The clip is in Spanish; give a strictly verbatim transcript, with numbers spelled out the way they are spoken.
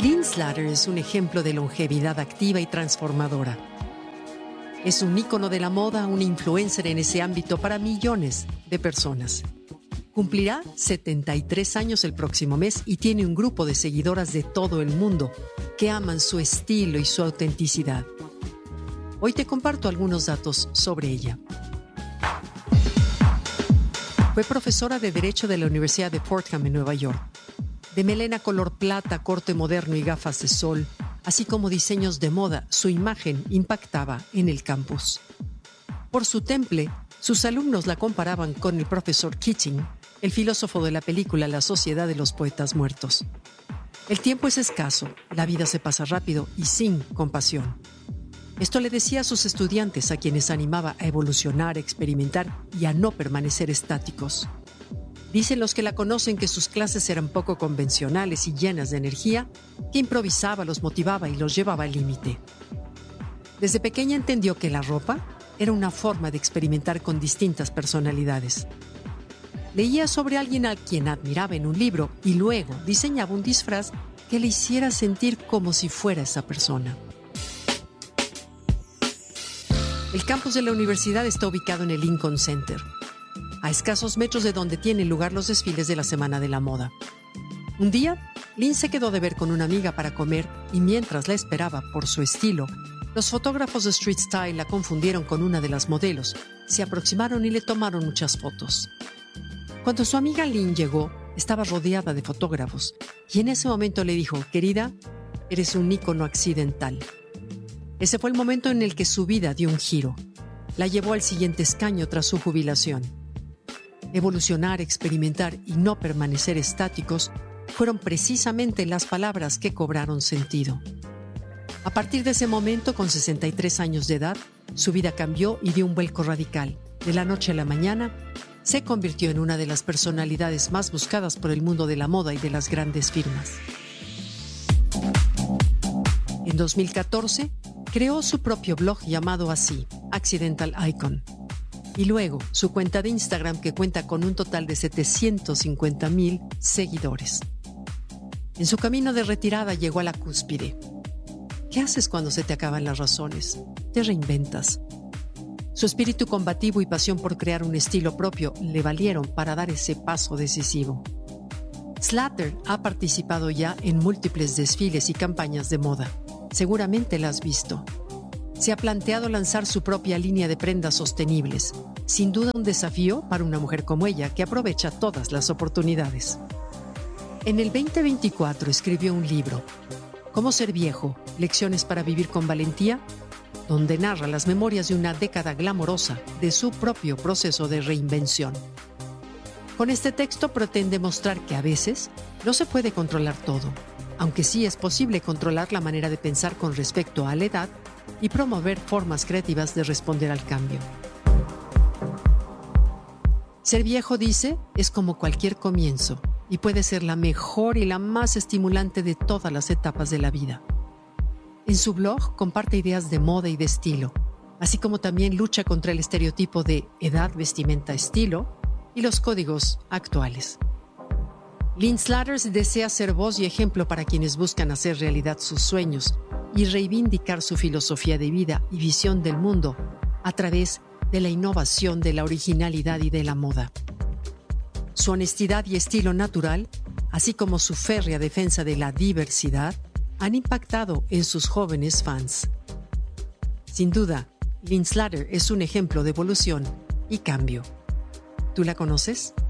Lynn Slatter es un ejemplo de longevidad activa y transformadora. Es un ícono de la moda, una influencer en ese ámbito para millones de personas. Cumplirá setenta y tres años el próximo mes y tiene un grupo de seguidoras de todo el mundo que aman su estilo y su autenticidad. Hoy te comparto algunos datos sobre ella. Fue profesora de Derecho de la Universidad de Fordham en Nueva York. De melena color plata, corte moderno y gafas de sol, así como diseños de moda, su imagen impactaba en el campus. Por su temple, sus alumnos la comparaban con el profesor Keating, el filósofo de la película La Sociedad de los Poetas Muertos. El tiempo es escaso, la vida se pasa rápido y sin compasión. Esto le decía a sus estudiantes, a quienes animaba a evolucionar, a experimentar y a no permanecer estáticos. Dicen los que la conocen que sus clases eran poco convencionales y llenas de energía, que improvisaba, los motivaba y los llevaba al límite. Desde pequeña entendió que la ropa era una forma de experimentar con distintas personalidades. Leía sobre alguien a quien admiraba en un libro y luego diseñaba un disfraz que le hiciera sentir como si fuera esa persona. El campus de la universidad está ubicado en el Lincoln Center, a escasos metros de donde tienen lugar los desfiles de la Semana de la Moda. Un día, Lynn se quedó de ver con una amiga para comer y mientras la esperaba por su estilo, los fotógrafos de Street Style la confundieron con una de las modelos, se aproximaron y le tomaron muchas fotos. Cuando su amiga Lynn llegó, estaba rodeada de fotógrafos y en ese momento le dijo: «Querida, eres un ícono accidental». Ese fue el momento en el que su vida dio un giro. La llevó al siguiente escaño tras su jubilación. Evolucionar, experimentar y no permanecer estáticos fueron precisamente las palabras que cobraron sentido. A partir de ese momento, con sesenta y tres años de edad, su vida cambió y dio un vuelco radical. De la noche a la mañana, se convirtió en una de las personalidades más buscadas por el mundo de la moda y de las grandes firmas. En dos mil catorce, creó su propio blog llamado así, Accidental Icon. Y luego, su cuenta de Instagram, que cuenta con un total de setecientos cincuenta mil seguidores. En su camino de retirada llegó a la cúspide. ¿Qué haces cuando se te acaban las razones? Te reinventas. Su espíritu combativo y pasión por crear un estilo propio le valieron para dar ese paso decisivo. Slatter ha participado ya en múltiples desfiles y campañas de moda. Seguramente la has visto. Se ha planteado lanzar su propia línea de prendas sostenibles. Sin duda un desafío para una mujer como ella, que aprovecha todas las oportunidades. En el veinte veinticuatro escribió un libro, Cómo ser viejo, lecciones para vivir con valentía, donde narra las memorias de una década glamorosa de su propio proceso de reinvención. Con este texto pretende mostrar que a veces no se puede controlar todo, aunque sí es posible controlar la manera de pensar con respecto a la edad y promover formas creativas de responder al cambio. Ser viejo, dice, es como cualquier comienzo y puede ser la mejor y la más estimulante de todas las etapas de la vida. En su blog comparte ideas de moda y de estilo, así como también lucha contra el estereotipo de edad, vestimenta, estilo y los códigos actuales. Lynn Slatter desea ser voz y ejemplo para quienes buscan hacer realidad sus sueños y reivindicar su filosofía de vida y visión del mundo a través de la innovación, de la originalidad y de la moda. Su honestidad y estilo natural, así como su férrea defensa de la diversidad, han impactado en sus jóvenes fans. Sin duda, Lynn Slatter es un ejemplo de evolución y cambio. ¿Tú la conoces?